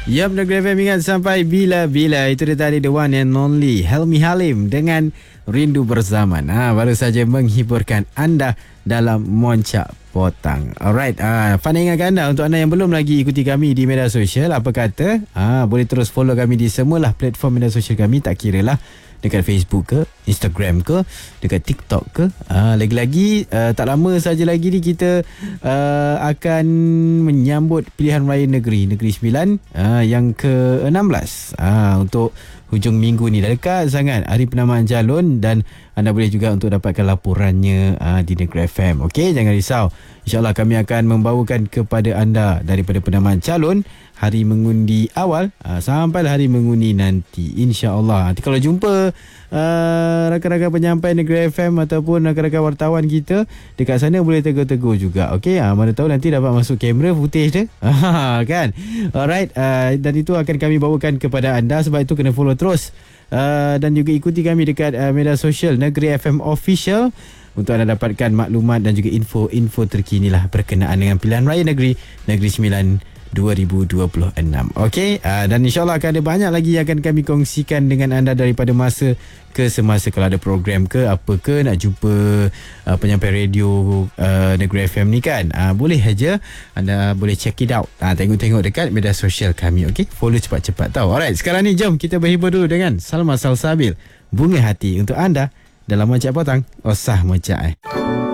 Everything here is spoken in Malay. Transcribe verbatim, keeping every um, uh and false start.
Yup, Negeri F M ingat sampai bila-bila. Itu dia tadi, the one and only Helmi Halim dengan Rindu Berzaman. Ha, baru saja menghiburkan anda dalam Moncak Potang. Alright, ha, Fana ingatkan anda, untuk anda yang belum lagi ikuti kami di media sosial, apa kata, ha, boleh terus follow kami di semualah platform media sosial kami, tak kira lah dekat Facebook ke, Instagram ke, dekat TikTok ke. Uh, lagi-lagi uh, tak lama saja lagi ni kita uh, akan menyambut pilihan raya negeri Negeri Sembilan uh, yang ke enam belas uh, untuk hujung minggu ni. Dah dekat sangat hari penamaan calon dan anda boleh juga untuk dapatkan laporannya uh, di Negeri F M. Okey, jangan risau. InsyaAllah kami akan membawakan kepada anda daripada penamaan calon, hari mengundi awal uh, sampai hari mengundi nanti, insya-Allah. Nanti kalau jumpa uh, rakan-rakan penyampai Negeri F M ataupun rakan-rakan wartawan kita dekat sana, boleh tegur-tegur juga. Okey, uh, mana tahu nanti dapat masuk kamera footage dia. Kan? Alright, uh, dan itu akan kami bawakan kepada anda. Sebab itu kena follow terus uh, dan juga ikuti kami dekat uh, media sosial Negeri F M Official untuk anda dapatkan maklumat dan juga info-info terkini lah berkenaan dengan pilihan raya negeri Negeri Sembilan dua ribu dua puluh enam. Okey, uh, dan insyaAllah akan ada banyak lagi yang akan kami kongsikan dengan anda daripada masa ke semasa. Kalau ada program ke apa ke, nak jumpa uh, penyampai radio uh, Negeri F M ni kan, uh, boleh aja anda boleh check it out. uh, Tengok-tengok dekat media sosial kami. Okey, follow cepat-cepat tau. Alright, sekarang ni jom kita berhibur dulu dengan Salma Salsabil, Bunga Hati untuk anda dalam Moncak Potang. Osah Moncak eh